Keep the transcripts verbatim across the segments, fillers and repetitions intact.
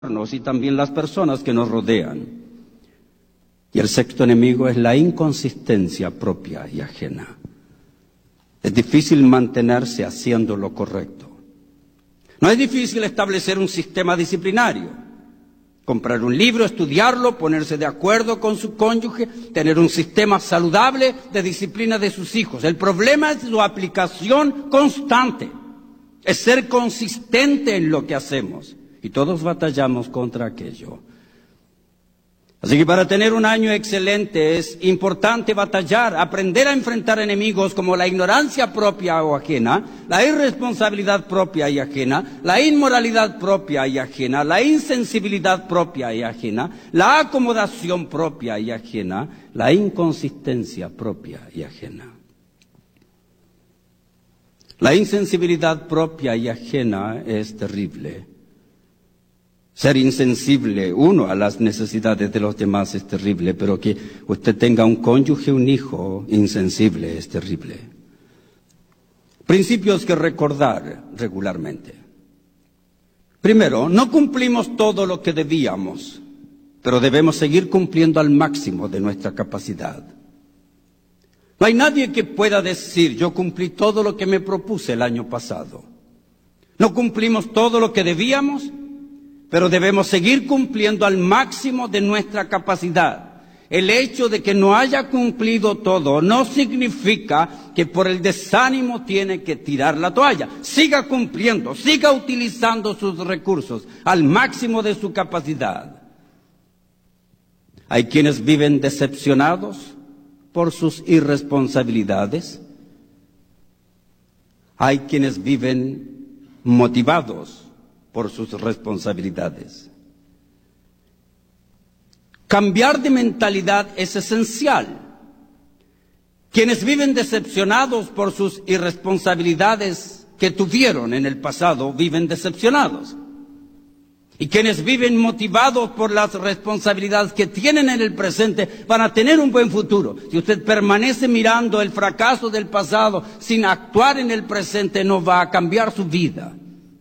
y también las personas que nos rodean. Y el sexto enemigo es la inconsistencia propia y ajena. Es difícil mantenerse haciendo lo correcto. No es difícil establecer un sistema disciplinario, comprar un libro, estudiarlo, ponerse de acuerdo con su cónyuge, tener un sistema saludable de disciplina de sus hijos. El problema es su aplicación constante, es ser consistente en lo que hacemos. Y todos batallamos contra aquello. Así que para tener un año excelente es importante batallar, aprender a enfrentar enemigos como la ignorancia propia o ajena, la irresponsabilidad propia y ajena, la inmoralidad propia y ajena, la insensibilidad propia y ajena, la acomodación propia y ajena, la inconsistencia propia y ajena. La insensibilidad propia y ajena es terrible. Ser insensible, uno, a las necesidades de los demás es terrible, pero que usted tenga un cónyuge, un hijo insensible es terrible. Principios que recordar regularmente. Primero, no cumplimos todo lo que debíamos, pero debemos seguir cumpliendo al máximo de nuestra capacidad. No hay nadie que pueda decir, yo cumplí todo lo que me propuse el año pasado. No cumplimos todo lo que debíamos, pero debemos seguir cumpliendo al máximo de nuestra capacidad. El hecho de que no haya cumplido todo no significa que por el desánimo tiene que tirar la toalla. Siga cumpliendo, siga utilizando sus recursos al máximo de su capacidad. Hay quienes viven decepcionados por sus irresponsabilidades. Hay quienes viven motivados por sus responsabilidades. Cambiar de mentalidad es esencial. Quienes viven decepcionados por sus irresponsabilidades que tuvieron en el pasado, viven decepcionados. Y quienes viven motivados por las responsabilidades que tienen en el presente, van a tener un buen futuro. Si usted permanece mirando el fracaso del pasado sin actuar en el presente, no va a cambiar su vida.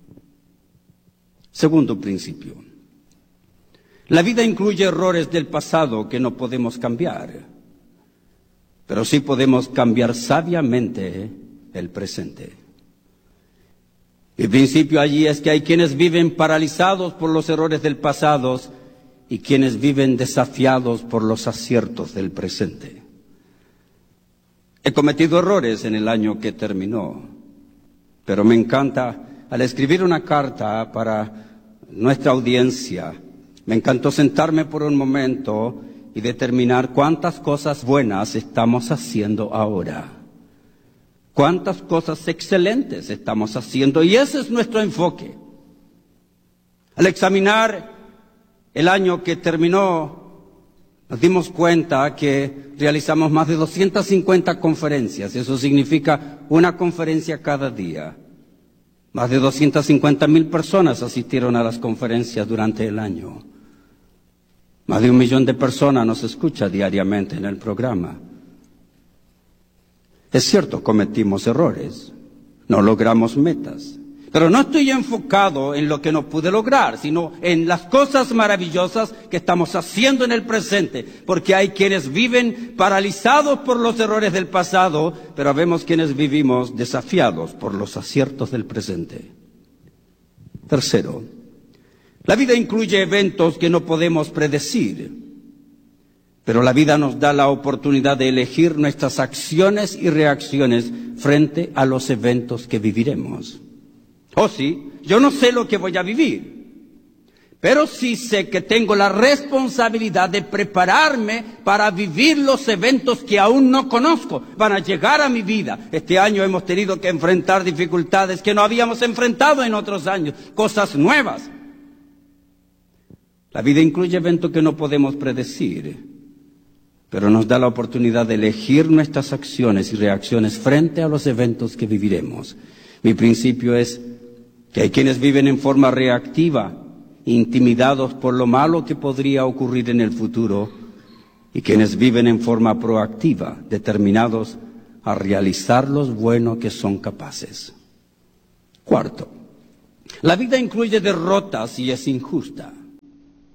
Segundo principio. La vida incluye errores del pasado que no podemos cambiar, pero sí podemos cambiar sabiamente el presente. El principio allí es que hay quienes viven paralizados por los errores del pasado y quienes viven desafiados por los aciertos del presente. He cometido errores en el año que terminó, pero me encanta. Al escribir una carta para nuestra audiencia, me encantó sentarme por un momento y determinar cuántas cosas buenas estamos haciendo ahora. Cuántas cosas excelentes estamos haciendo, y ese es nuestro enfoque. Al examinar el año que terminó, nos dimos cuenta que realizamos más de doscientas cincuenta conferencias. Eso significa una conferencia cada día. Más de doscientas cincuenta mil personas asistieron a las conferencias durante el año. Más de un millón de personas nos escuchan diariamente en el programa. Es cierto, cometimos errores, no logramos metas, pero no estoy enfocado en lo que no pude lograr, sino en las cosas maravillosas que estamos haciendo en el presente, porque hay quienes viven paralizados por los errores del pasado, pero vemos quienes vivimos desafiados por los aciertos del presente. Tercero, la vida incluye eventos que no podemos predecir, pero la vida nos da la oportunidad de elegir nuestras acciones y reacciones frente a los eventos que viviremos. Oh sí, yo no sé lo que voy a vivir, pero sí sé que tengo la responsabilidad de prepararme para vivir los eventos que aún no conozco. Van a llegar a mi vida. Este año hemos tenido que enfrentar dificultades que no habíamos enfrentado en otros años, cosas nuevas. La vida incluye eventos que no podemos predecir, pero nos da la oportunidad de elegir nuestras acciones y reacciones frente a los eventos que viviremos. Mi principio es que hay quienes viven en forma reactiva, intimidados por lo malo que podría ocurrir en el futuro, y quienes viven en forma proactiva, determinados a realizar lo bueno que son capaces. Cuarto, la vida incluye derrotas y es injusta.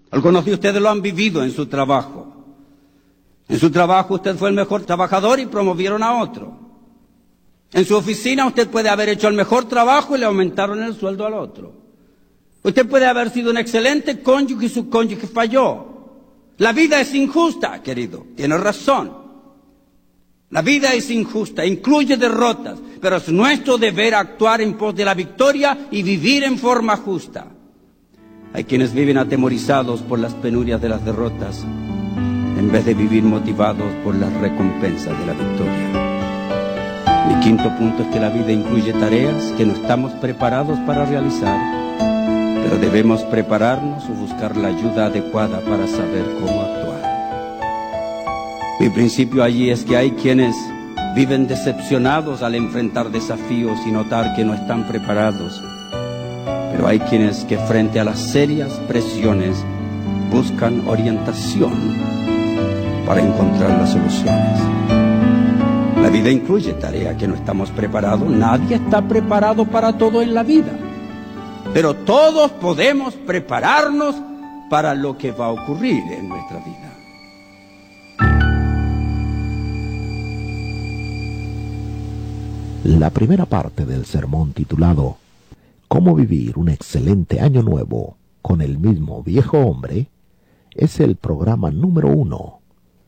Algunos de ustedes lo han vivido en su trabajo. En su trabajo usted fue el mejor trabajador y promovieron a otro. En su oficina usted puede haber hecho el mejor trabajo y le aumentaron el sueldo al otro. Usted puede haber sido un excelente cónyuge y su cónyuge falló. La vida es injusta, querido. Tiene razón. La vida es injusta, incluye derrotas, pero es nuestro deber actuar en pos de la victoria y vivir en forma justa. Hay quienes viven atemorizados por las penurias de las derrotas, en vez de vivir motivados por las recompensas de la victoria. Mi quinto punto es que la vida incluye tareas que no estamos preparados para realizar, pero debemos prepararnos o buscar la ayuda adecuada para saber cómo actuar. Mi principio allí es que hay quienes viven decepcionados al enfrentar desafíos y notar que no están preparados, pero hay quienes que frente a las serias presiones buscan orientación para encontrar las soluciones. La vida incluye tareas que no estamos preparados. Nadie está preparado para todo en la vida, pero todos podemos prepararnos para lo que va a ocurrir en nuestra vida. La primera parte del sermón titulado ¿Cómo vivir un excelente año nuevo con el mismo viejo hombre? Es el programa número uno.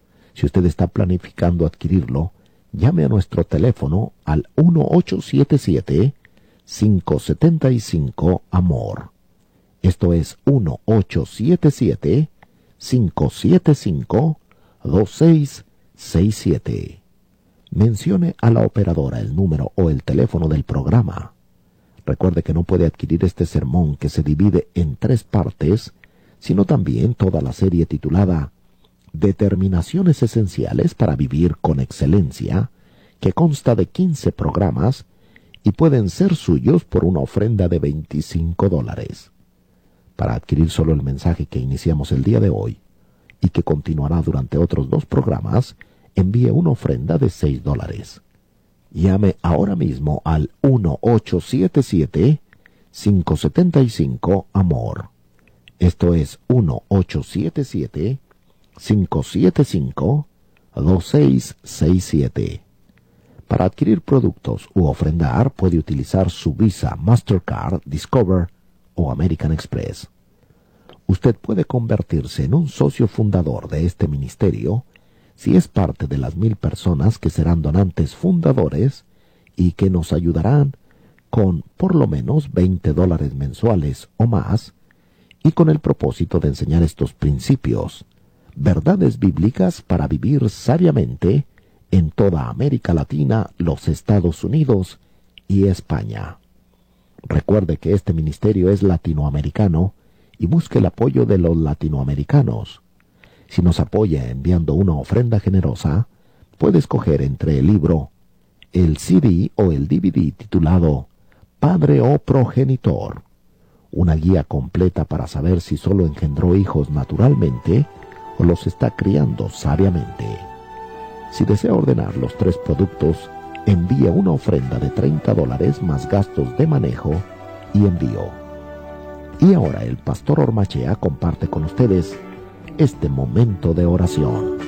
Si usted está planificando adquirirlo, llame a nuestro teléfono al uno ocho siete siete, cinco siete cinco, amor. Esto es uno ocho siete siete, cinco siete cinco, dos seis seis siete. Mencione a la operadora el número o el teléfono del programa. Recuerde que no puede adquirir este sermón que se divide en tres partes, sino también toda la serie titulada Determinaciones Esenciales para Vivir con Excelencia, que consta de quince programas y pueden ser suyos por una ofrenda de veinticinco dólares. Para adquirir solo el mensaje que iniciamos el día de hoy y que continuará durante otros dos programas, envíe una ofrenda de seis dólares. Llame ahora mismo al uno ocho siete siete, cinco siete cinco, amor. Esto es uno ocho siete siete, cinco siete cinco, dos seis seis siete. Para adquirir productos u ofrendar puede utilizar su Visa, Mastercard, Discover o American Express. Usted puede convertirse en un socio fundador de este ministerio si es parte de las mil personas que serán donantes fundadores y que nos ayudarán con por lo menos veinte dólares mensuales o más, y con el propósito de enseñar estos principios, verdades bíblicas para vivir sabiamente en toda América Latina, los Estados Unidos y España. Recuerde que este ministerio es latinoamericano y busque el apoyo de los latinoamericanos. Si nos apoya enviando una ofrenda generosa, puede escoger entre el libro, el C D o el D V D titulado Padre o Progenitor, una guía completa para saber si solo engendró hijos naturalmente o los está criando sabiamente. Si desea ordenar los tres productos, envíe una ofrenda de treinta dólares más gastos de manejo y envío. Y ahora el pastor Ormachea comparte con ustedes este momento de oración.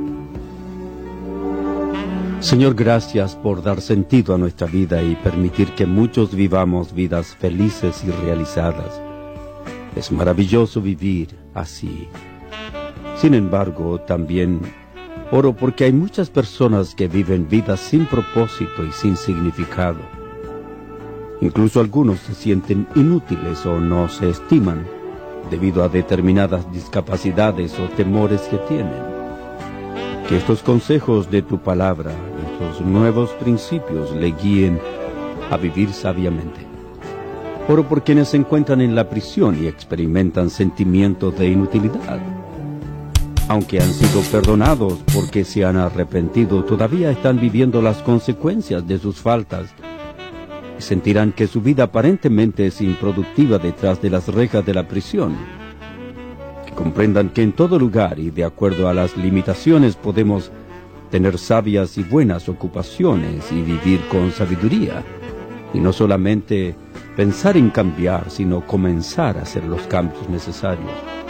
Señor, gracias por dar sentido a nuestra vida y permitir que muchos vivamos vidas felices y realizadas. Es maravilloso vivir así. Sin embargo, también oro porque hay muchas personas que viven vidas sin propósito y sin significado. Incluso algunos se sienten inútiles o no se estiman debido a determinadas discapacidades o temores que tienen. Que estos consejos de tu palabra, estos nuevos principios, le guíen a vivir sabiamente. Oro por quienes se encuentran en la prisión y experimentan sentimientos de inutilidad. Aunque han sido perdonados porque se han arrepentido, todavía están viviendo las consecuencias de sus faltas y sentirán que su vida aparentemente es improductiva detrás de las rejas de la prisión. Que comprendan que en todo lugar y de acuerdo a las limitaciones podemos tener sabias y buenas ocupaciones y vivir con sabiduría, y no solamente pensar en cambiar, sino comenzar a hacer los cambios necesarios.